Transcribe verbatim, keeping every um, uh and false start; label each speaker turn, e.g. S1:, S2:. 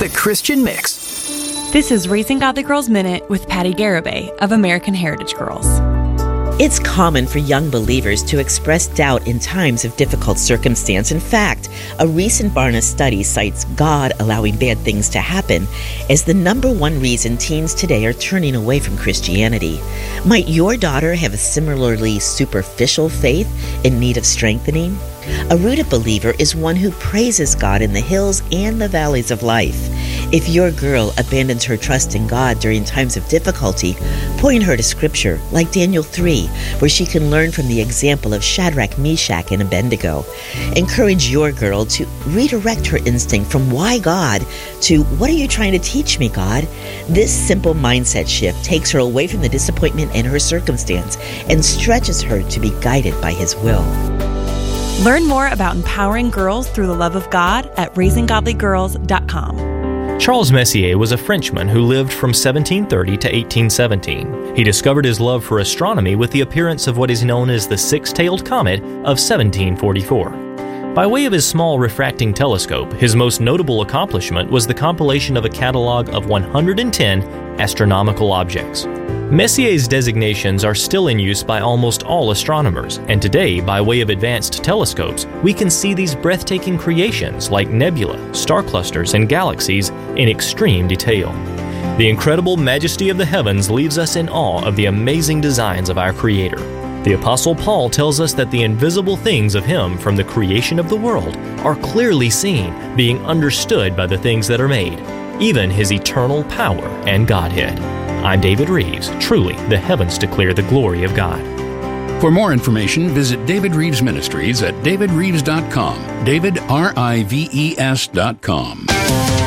S1: The Christian Mix.
S2: This is Raising Godly Girls Minute with Patty Garibay of American Heritage Girls.
S3: It's common for young believers to express doubt in times of difficult circumstance. In fact, a recent Barna study cites God allowing bad things to happen as the number one reason teens today are turning away from Christianity. Might your daughter have a similarly superficial faith in need of strengthening? A rooted believer is one who praises God in the hills and the valleys of life. If your girl abandons her trust in God during times of difficulty, point her to Scripture, like Daniel three, where she can learn from the example of Shadrach, Meshach, and Abednego. Encourage your girl to redirect her instinct from why God to what are you trying to teach me, God? This simple mindset shift takes her away from the disappointment in her circumstance and stretches her to be guided by His will.
S2: Learn more about empowering girls through the love of God at raising godly girls dot com.
S4: Charles Messier was a Frenchman who lived from seventeen thirty to eighteen seventeen. He discovered his love for astronomy with the appearance of what is known as the six-tailed comet of seventeen forty-four. By way of his small refracting telescope, his most notable accomplishment was the compilation of a catalog of one hundred ten astronomical objects. Messier's designations are still in use by almost all astronomers, and today, by way of advanced telescopes, we can see these breathtaking creations like nebula, star clusters, and galaxies in extreme detail. The incredible majesty of the heavens leaves us in awe of the amazing designs of our Creator. The Apostle Paul tells us that the invisible things of Him from the creation of the world are clearly seen, being understood by the things that are made, even His eternal power and Godhead. I'm David Reeves. Truly, the heavens declare the glory of God.
S5: For more information, visit David Reeves Ministries at david reeves dot com. David, R I V E S dot com.